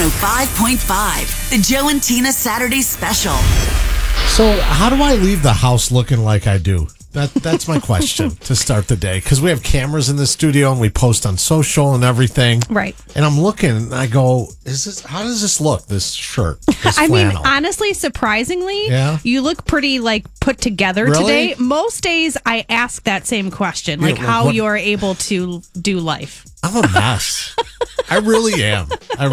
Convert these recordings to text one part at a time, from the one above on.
105.5, the Joe and Tina Saturday Special. So, how do I leave the house looking like I do? That's my question to start the day. Because we have cameras in the studio and we post on social and everything. Right. And I'm looking and I go, how does this look, this shirt, this I mean, flannel? honestly, surprisingly, Yeah? you look pretty put together Really? today. Most days I ask that same question, Yeah, how what- you're able to do life. I'm a mess. I really am.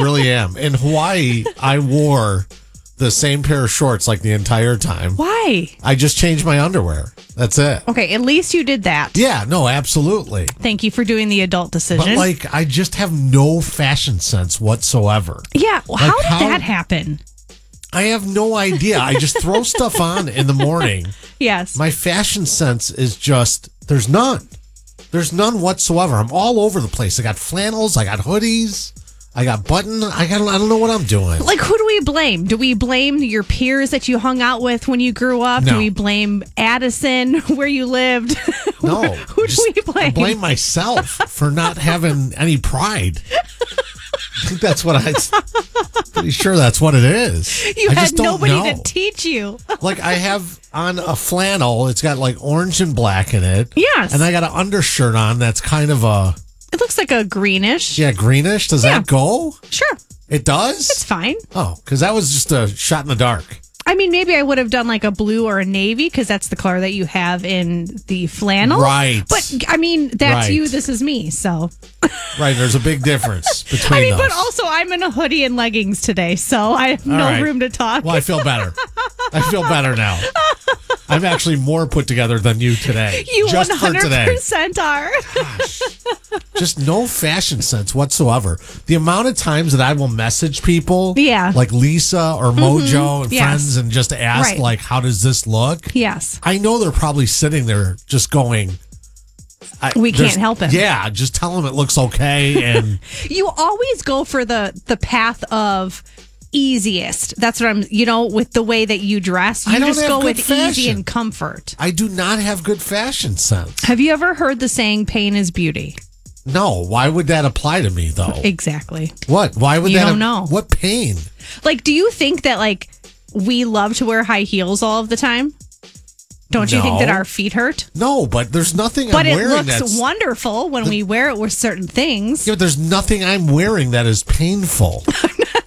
In Hawaii, I wore the same pair of shorts the entire time. Why? I just changed my underwear. That's it. Okay, at least you did that. Yeah, no, absolutely. Thank you for doing the adult decision. But I just have no fashion sense whatsoever. Yeah, how did that happen? I have no idea. I just throw stuff on in the morning. Yes. My fashion sense is just, there's none. There's none whatsoever. I'm all over the place. I got flannels, I got hoodies, I got I don't know what I'm doing. Who do we blame? Do we blame your peers that you hung out with when you grew up? No. Do we blame Addison, where you lived? No. Who do we blame? I blame myself for not having any pride. I think that's what pretty sure that's what it is. You I had just don't nobody know. to teach you. I have on a flannel, it's got orange and black in it. Yes. And I got an undershirt on that's kind of It looks like a greenish. yeah, greenish. Does Yeah. that go? Sure. It does? It's fine. Oh, because that was just a shot in the dark. I mean, maybe I would have done a blue or a navy because that's the color that you have in the flannel. Right. But I mean, that's Right. you. This is me. So Right, there's a big difference between I mean, those. but also I'm in a hoodie and leggings today, so I have no right. room to talk. Well, I feel better. I feel better now. I'm actually more put together than you today. You just for today. 100% are. Gosh. Just no fashion sense whatsoever. The amount of times that I will message people, Yeah. like Lisa or Mojo and Yes. friends, and just ask, Right. how does this look? Yes. I know they're probably sitting there just going, We there's- can't help him. Yeah, just tell them it looks okay. And You always go for the path of easiest. That's what with the way that you dress, I you don't just have go good with easy fashion. and comfort. I do not have good fashion sense. Have you ever heard the saying, pain is beauty? No, why would that apply to me, though? Exactly. What? Why would You that? don't know. What pain? Do you think that we love to wear high heels all of the time? Don't you think that No. our feet hurt? No, but there's nothing But I'm it wearing looks that's... wonderful when we wear it with certain things. Yeah, but there's nothing I'm wearing that is painful.